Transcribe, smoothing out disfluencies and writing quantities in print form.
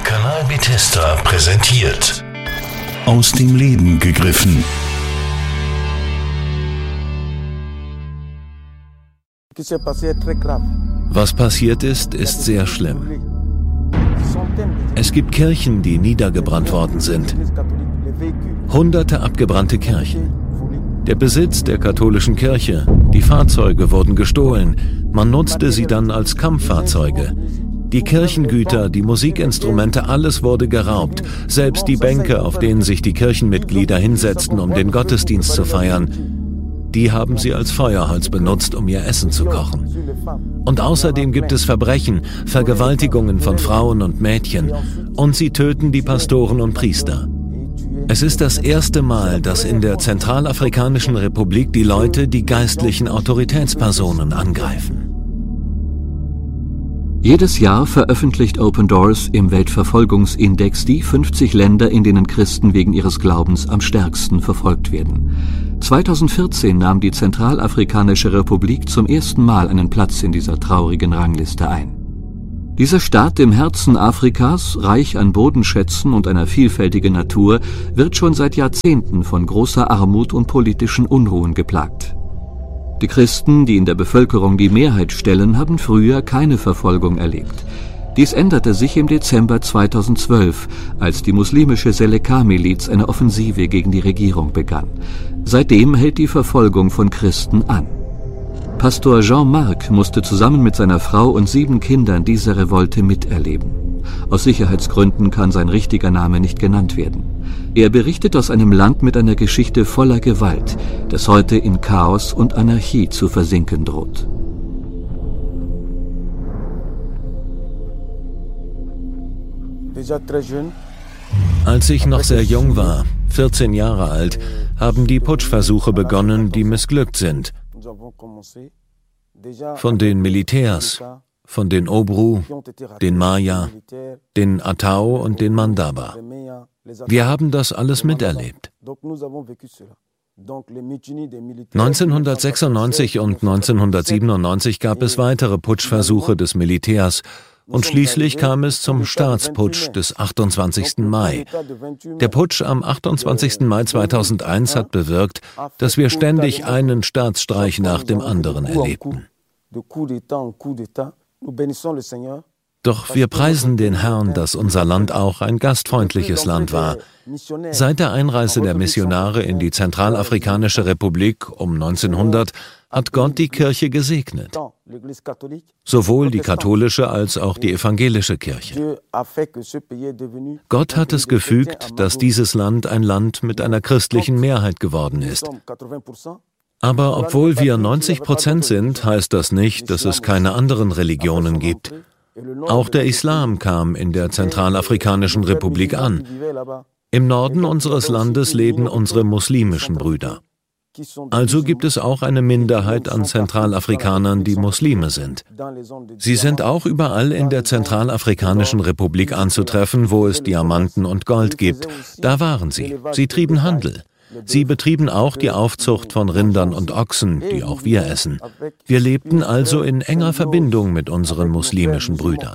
Kanal Bethesda präsentiert. Aus dem Leben gegriffen. Was passiert ist, ist sehr schlimm. Es gibt Kirchen, die niedergebrannt worden sind. Hunderte abgebrannte Kirchen. Der Besitz der katholischen Kirche, die Fahrzeuge wurden gestohlen. Man nutzte sie dann als Kampffahrzeuge. Die Kirchengüter, die Musikinstrumente, alles wurde geraubt. Selbst die Bänke, auf denen sich die Kirchenmitglieder hinsetzten, um den Gottesdienst zu feiern, die haben sie als Feuerholz benutzt, um ihr Essen zu kochen. Und außerdem gibt es Verbrechen, Vergewaltigungen von Frauen und Mädchen. Und sie töten die Pastoren und Priester. Es ist das erste Mal, dass in der Zentralafrikanischen Republik die Leute die geistlichen Autoritätspersonen angreifen. Jedes Jahr veröffentlicht Open Doors im Weltverfolgungsindex die 50 Länder, in denen Christen wegen ihres Glaubens am stärksten verfolgt werden. 2014 nahm die Zentralafrikanische Republik zum ersten Mal einen Platz in dieser traurigen Rangliste ein. Dieser Staat im Herzen Afrikas, reich an Bodenschätzen und einer vielfältigen Natur, wird schon seit Jahrzehnten von großer Armut und politischen Unruhen geplagt. Die Christen, die in der Bevölkerung die Mehrheit stellen, haben früher keine Verfolgung erlebt. Dies änderte sich im Dezember 2012, als die muslimische Seleka-Miliz eine Offensive gegen die Regierung begann. Seitdem hält die Verfolgung von Christen an. Pastor Jean-Marc musste zusammen mit seiner Frau und 7 Kindern diese Revolte miterleben. Aus Sicherheitsgründen kann sein richtiger Name nicht genannt werden. Er berichtet aus einem Land mit einer Geschichte voller Gewalt, das heute in Chaos und Anarchie zu versinken droht. Als ich noch sehr jung war, 14 Jahre alt, haben die Putschversuche begonnen, die missglückt sind. Von den Militärs, von den Obru, den Maya, den Atao und den Mandaba. Wir haben das alles miterlebt. 1996 und 1997 gab es weitere Putschversuche des Militärs und schließlich kam es zum Staatsputsch des 28. Mai. Der Putsch am 28. Mai 2001 hat bewirkt, dass wir ständig einen Staatsstreich nach dem anderen erlebten. Doch wir preisen den Herrn, dass unser Land auch ein gastfreundliches Land war. Seit der Einreise der Missionare in die Zentralafrikanische Republik um 1900 hat Gott die Kirche gesegnet. Sowohl die katholische als auch die evangelische Kirche. Gott hat es gefügt, dass dieses Land ein Land mit einer christlichen Mehrheit geworden ist. Aber obwohl wir 90% sind, heißt das nicht, dass es keine anderen Religionen gibt. Auch der Islam kam in der Zentralafrikanischen Republik an. Im Norden unseres Landes leben unsere muslimischen Brüder. Also gibt es auch eine Minderheit an Zentralafrikanern, die Muslime sind. Sie sind auch überall in der Zentralafrikanischen Republik anzutreffen, wo es Diamanten und Gold gibt. Da waren sie. Sie trieben Handel. Sie betrieben auch die Aufzucht von Rindern und Ochsen, die auch wir essen. Wir lebten also in enger Verbindung mit unseren muslimischen Brüdern.